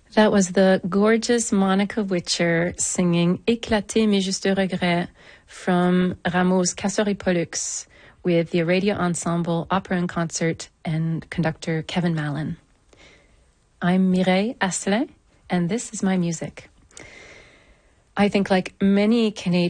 That was the gorgeous Monica Witcher singing Éclaté mais juste de regret from Rameau's Castor et Pollux with the Radio Ensemble Opera and Concert and conductor Kevin Mallon. I'm Mireille Asselin, and this is my music. I think like many Canadians,